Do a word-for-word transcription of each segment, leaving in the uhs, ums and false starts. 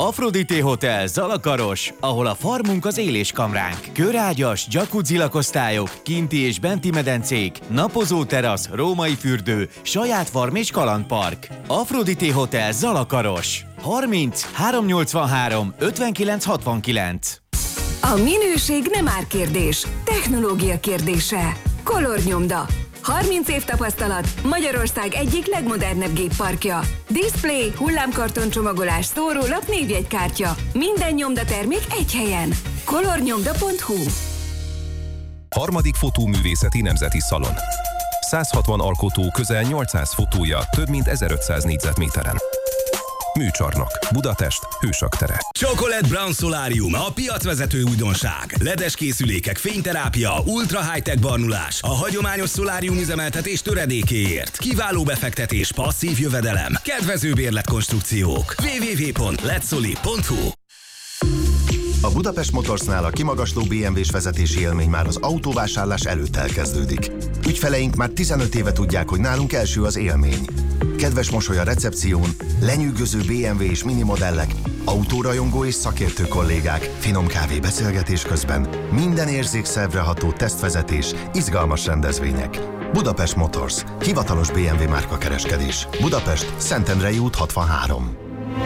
Aphrodite Hotel Zalakaros, ahol a farmunk az éléskamránk. Körágyas, jacuzzi lakosztályok, kinti és benti medencék, napozó terasz, római fürdő, saját farm és kalandpark. Aphrodite Hotel Zalakaros. harminc háromszáznyolcvanhárom ötvenkilenc hatvankilenc. A minőség nem árkérdés, technológia kérdése. Color-nyomda. harminc év tapasztalat, Magyarország egyik legmodernebb gépparkja. Display, hullámkarton csomagolás, szórólap, névjegykártya. Minden nyomdatermék egy helyen. color-nyomda pont hu. Harmadik fotóművészeti nemzeti szalon. száz hatvan alkotó, közel nyolcszáz fotója, több mint ezerötszáz négyzetméteren. Műcsarnok, Budapest, Hősök tere. Chocolate Brown Solarium, a piacvezető újdonság. ledes készülékek, fényterápia, ultra high-tech barnulás, a hagyományos szolárium üzemeltetés töredékéért. Kiváló befektetés, passzív jövedelem, kedvező bérletkonstrukciók. double-u double-u double-u pont letsoli pont hu. A Budapest Motorsnál a kimagasló bé em vés vezetési élmény már az autóvásárlás előtt elkezdődik. Ügyfeleink már tizenöt éve tudják, hogy nálunk első az élmény. Kedves mosoly a recepción, lenyűgöző bé em vé és mini modellek, autórajongó és szakértő kollégák, finom kávé beszélgetés közben, minden érzékszervre ható tesztvezetés, izgalmas rendezvények. Budapest Motors, hivatalos bé em vé márkakereskedés. Budapest, Szentendrei út hatvanhárom.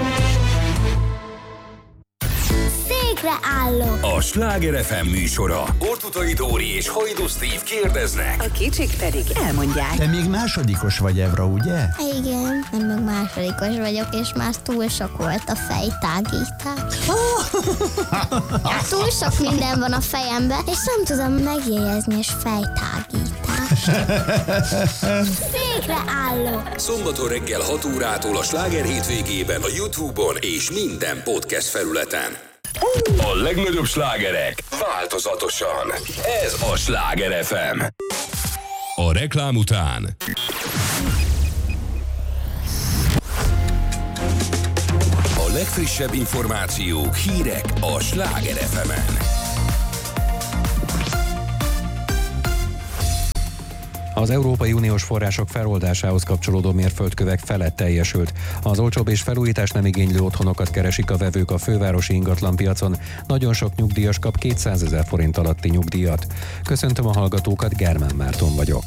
Állok. A Sláger ef em műsora. Ortutai Dóri és Hajdu Steve kérdeznek. A kicsik pedig elmondják. Te még másodikos vagy, Evra, ugye? Igen, én meg másodikos vagyok, és már túl sok volt a fejtágítás. Túl sok minden van a fejemben, és nem tudom megjegyezni, és fejtágítás. Székre állok. Szombaton reggel hat órától a Sláger hétvégében a YouTube-on és minden podcast felületen. A legnagyobb slágerek változatosan. Ez a Sláger ef em. A reklám után a legfrissebb információk, hírek a Sláger ef emen. Az Európai Uniós források feloldásához kapcsolódó mérföldkövek felett teljesült. Az olcsóbb és felújítás nem igénylő otthonokat keresik a vevők a fővárosi ingatlanpiacon. Nagyon sok nyugdíjas kap kétszázezer forint alatti nyugdíjat. Köszöntöm a hallgatókat, Germán Márton vagyok.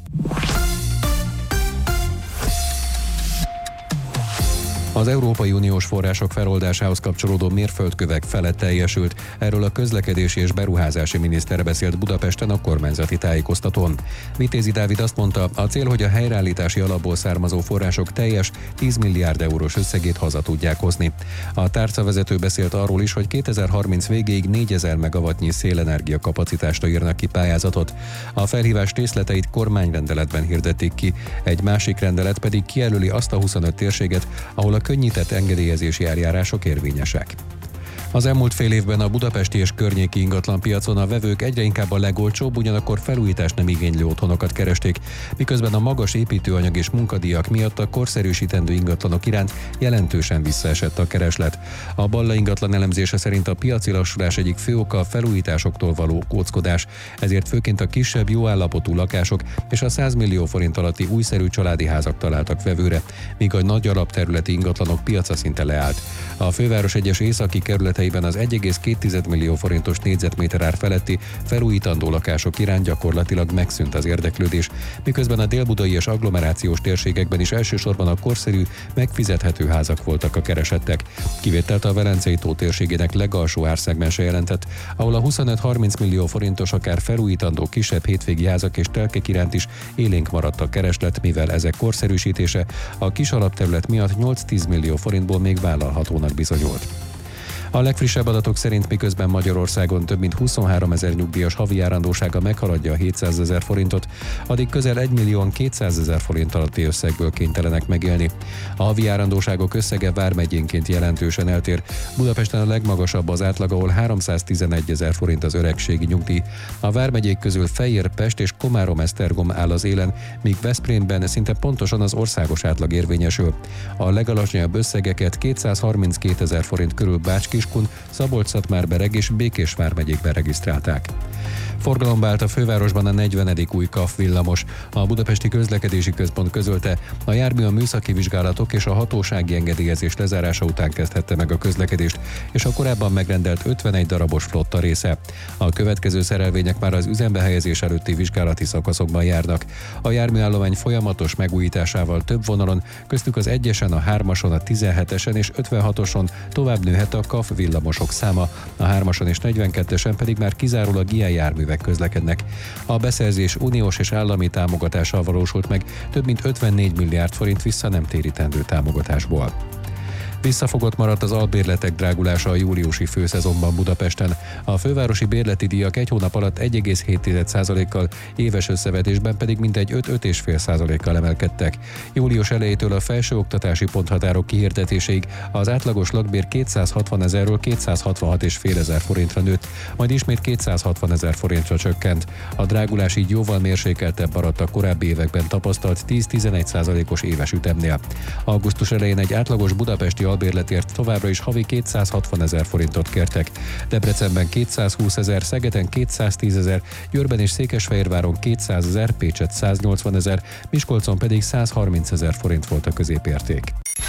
Az Európai Uniós források feloldásához kapcsolódó mérföldkövek felett teljesült. Erről a közlekedési és beruházási miniszter beszélt Budapesten a kormányzati tájékoztatón. Vitézi Dávid azt mondta, a cél, hogy a helyreállítási alapból származó források teljes tíz milliárd eurós összegét haza tudják hozni. A tárcavezető beszélt arról is, hogy kétezer-harminc végéig négyezer megawattnyi szélenergia kapacitásra írnak ki pályázatot. A felhívás részleteit kormányrendeletben hirdették ki, egy másik rendelet pedig kijelöli azt a huszonöt térséget, ahol a könnyített engedélyezési eljárások érvényesek. Az elmúlt fél évben a budapesti és környéki ingatlanpiacon a vevők egyre inkább a legolcsóbb, ugyanakkor felújítást nem igénylő otthonokat keresték, miközben a magas építőanyag és munkadíjak miatt a korszerűsítendő ingatlanok iránt jelentősen visszaesett a kereslet. A Balla ingatlan elemzése szerint a piaci lassulás egyik fő oka a felújításoktól való óckodás, ezért főként a kisebb, jó állapotú lakások és a száz millió forint alatti újszerű családi házak találtak vevőre, míg a nagy alapterületi ingatlanok piaca szinte leállt. A főváros egyes északi kerületei az egy egész két millió forintos négyzetméter ár feletti felújítandó lakások iránt gyakorlatilag megszűnt az érdeklődés, miközben a délbudai és agglomerációs térségekben is elsősorban a korszerű, megfizethető házak voltak a keresettek. Kivételt a Velencei tó térségének legalsó árszegmense jelentett, ahol a huszonöt-harminc millió forintos akár felújítandó kisebb hétvégi házak és telkek iránt is élénk maradt a kereslet, mivel ezek korszerűsítése a kis alapterület miatt nyolc-tíz millió forintból még vállalhatónak bizonyult. A legfrissebb adatok szerint miközben Magyarországon több mint huszonháromezer nyugdíjas havi járandósága meghaladja a hétszázezer forintot, addig közel egymillió kétszázezer forint alatti összegből kénytelenek megélni. A havi járandóságok összege vármegyénként jelentősen eltér. Budapesten a legmagasabb az átlag, ahol háromszáztizenegyezer forint az öregségi nyugdíj. A vármegyék közül Fejér, Pest és Komárom-Esztergom áll az élen, míg Veszprémben szinte pontosan az országos átlag érvényesül. A legalacsonyabb összegeket kétszázharminckétezer forint körül Bács-Kiskun, Szabolcs-Szatmár-Bereg és Békés vármegyékben regisztrálták. Forgalomba állt a fővárosban a negyvenedik új ká á ef villamos. A Budapesti Közlekedési Központ közölte, a jármű a műszaki vizsgálatok és a hatósági engedélyezés lezárása után kezdhette meg a közlekedést, és a korábban megrendelt ötvenegy darabos flotta része. A következő szerelvények már az üzembe helyezés előtti vizsgálati szakaszokban járnak. A járműállomány folyamatos megújításával több vonalon, köztük az egyesen, a hármason, a tizenhetesen és ötvenhatoson tovább nőhet a ká á ef villamosok száma, a hármason és negyvenkettesen pedig már kizárólag ilyen járművek közlekednek. A beszerzés uniós és állami támogatással valósult meg, több mint ötvennégy milliárd forint vissza nem térítendő támogatásból. Visszafogott maradt az albérletek drágulása a júliusi főszezonban Budapesten. A fővárosi bérleti díjak egy hónap alatt egy egész hét százalékkal, éves összevetésben pedig mintegy öt-öt egész öt százalékkal emelkedtek. Július elejétől a felsőoktatási ponthatárok kihirdetéséig az átlagos lakbér kétszázhatvan ezerről kétszázhatvanhat egész öt ezer forintra nőtt, majd ismét kétszázhatvan ezer forintra csökkent. A drágulás így jóval mérsékeltebb maradt a korábbi években tapasztalt tíz-tizenegy százalékos éves ütemnél. Augusztus elején egy átlagos budapesti albérletért továbbra is havi kétszázhatvan ezer forintot kértek. Debrecenben kétszázhúsz ezer, Szegeden kétszáztíz ezer, Győrben és Székesfehérváron kétszáz ezer, Pécsett száznyolcvan ezer, Miskolcon pedig százharminc ezer forint volt a középérték.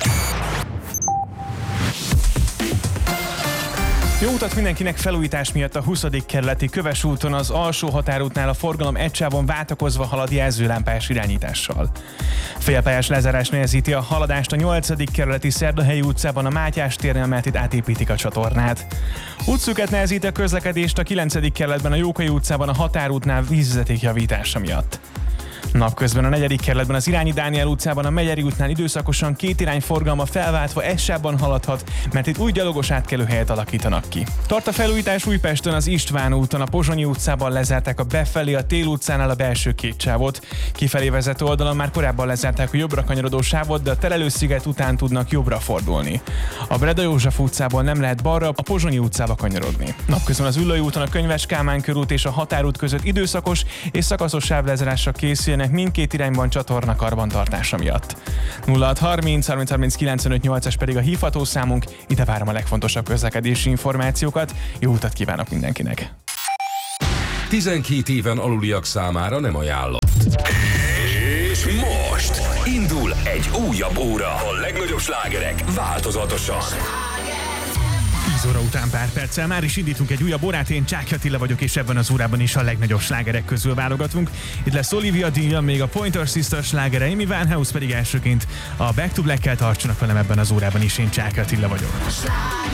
Jó utat mindenkinek! Felújítás miatt a huszadik kerületi Köves úton az alsó határútnál a forgalom egy sávon váltakozva halad jelzőlámpás irányítással. Félpályás lezárás nehezíti a haladást a nyolcadik kerületi Szerdahelyi utcában, a Mátyás térnél, mert itt átépítik a csatornát. Útszűket nehezíti a közlekedést a kilencedik kerületben a Jókai utcában a határútnál vízvezeték javítása miatt. Napközben a negyedik kerületben az Irányi Dániel utcában a Megyeri útnál időszakosan két irány forgalma felváltva egy sávban haladhat, mert itt új gyalogos átkelőhelyet alakítanak ki. Tart a felújítás Újpesten az István úton, a Pozsonyi utcában lezárták a befelé, a Tél utcánál a belső két sávot. Kifelé vezető oldalon már korábban lezárták a jobbra kanyarodó sávot, de a Terelősziget után tudnak jobbra fordulni. A Breda József utcából nem lehet balra, a Pozsonyi utcába kanyarodni. Napközben az Üllői úton a Könyves Kálmán körút és a Határút között időszakos és szakaszos sávlezárásra készüljenek mindkét irányban csatorna karbantartása miatt. nulla hat harminc harminc harminc kilencvenöt nyolcas pedig a hívható számunk, ide várom a legfontosabb közlekedési információkat. Jó utat kívánok mindenkinek! tizenkét éven aluliak számára nem ajánlott. És most indul egy újabb óra. A legnagyobb slágerek változatosan. tíz óra után pár perccel már is indítunk egy újabb órát, én Csáky Attila vagyok, és ebben az órában is a legnagyobb slágerek közül válogatunk. Itt lesz Olivia Dean, még a Pointer Sisters slágere, Amy Winehouse pedig elsőként a Back to Black-kel. Tartsanak velem ebben az órában is, én Csáky Attila vagyok.